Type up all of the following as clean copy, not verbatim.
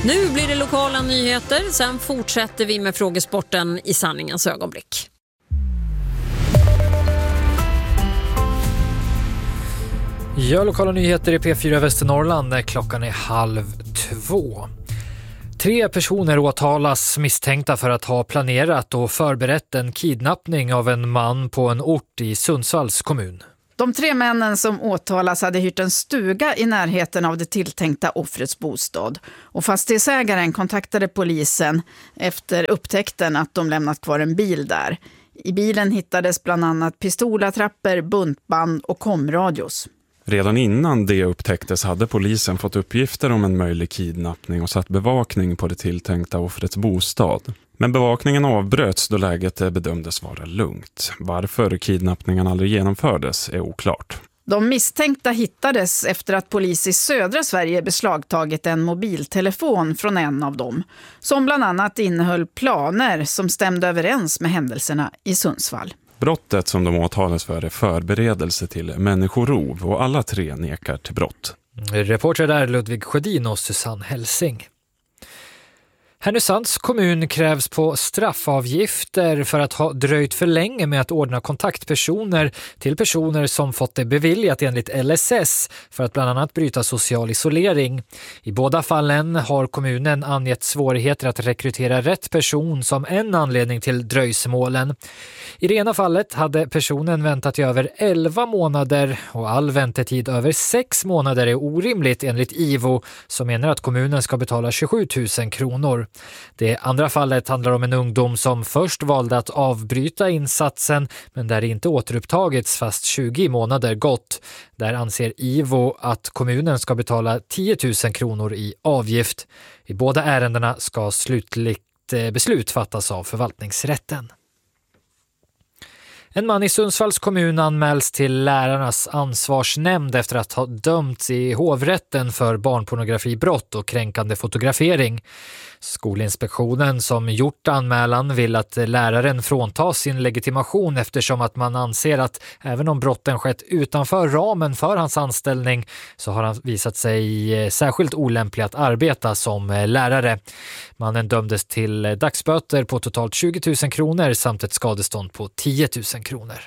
Nu blir det lokala nyheter, sen fortsätter vi med frågesporten i sanningens ögonblick. Ja, lokala nyheter i P4 Västernorrland när klockan är 1:30. 3 personer åtalas misstänkta för att ha planerat och förberett en kidnappning av en man på en ort i Sundsvalls kommun. De 3 männen som åtalas hade hyrt en stuga i närheten av det tilltänkta offrets bostad. Och fastighetsägaren kontaktade polisen efter upptäckten att de lämnat kvar en bil där. I bilen hittades bland annat pistolattrapper, buntband och komradios. Redan innan det upptäcktes hade polisen fått uppgifter om en möjlig kidnappning och satt bevakning på det tilltänkta offrets bostad. Men bevakningen avbröts då läget bedömdes vara lugnt. Varför kidnappningen aldrig genomfördes är oklart. De misstänkta hittades efter att polis i södra Sverige beslagtagit en mobiltelefon från en av dem, som bland annat innehöll planer som stämde överens med händelserna i Sundsvall. Brottet som de åtalas för är förberedelse till människorov och alla 3 nekar till brott. Reporter där Ludvig Sjödin och Susanne Helsing. Härnösands kommun krävs på straffavgifter för att ha dröjt för länge med att ordna kontaktpersoner till personer som fått det beviljat enligt LSS för att bland annat bryta social isolering. I båda fallen har kommunen angett svårigheter att rekrytera rätt person som en anledning till dröjsmålen. I det ena fallet hade personen väntat i över 11 månader och all väntetid över 6 månader är orimligt enligt IVO som menar att kommunen ska betala 27 000 kronor. Det andra fallet handlar om en ungdom som först valde att avbryta insatsen men där det inte återupptagits fast 20 månader gått. Där anser IVO att kommunen ska betala 10 000 kronor i avgift. I båda ärendena ska slutligt beslut fattas av förvaltningsrätten. En man i Sundsvalls kommun anmäls till lärarnas ansvarsnämnd efter att ha dömts i hovrätten för barnpornografibrott och kränkande fotografering. Skolinspektionen som gjort anmälan vill att läraren fråntas sin legitimation eftersom att man anser att även om brotten skett utanför ramen för hans anställning så har han visat sig särskilt olämplig att arbeta som lärare. Mannen dömdes till dagsböter på totalt 20 000 kronor samt ett skadestånd på 10 000 kronor.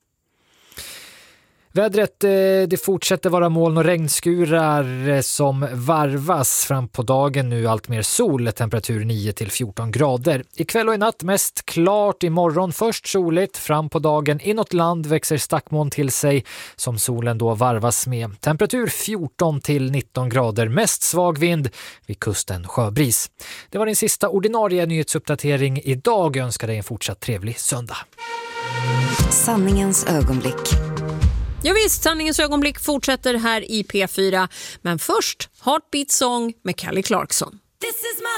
Vädret, det fortsätter vara moln och regnskurar som varvas fram på dagen, nu allt mer sol, temperatur 9-14 grader. Ikväll och i natt mest klart, imorgon först soligt, fram på dagen inåt land växer stackmoln till sig som solen då varvas med. Temperatur 14-19 grader, mest svag vind, vid kusten sjöbris. Det var din sista ordinarie nyhetsuppdatering idag. Jag önskar dig en fortsatt trevlig söndag. Sanningens ögonblick. Ja visst, sanningens ögonblick fortsätter här i P4. Men först Heartbeat Song med Kelly Clarkson. This is my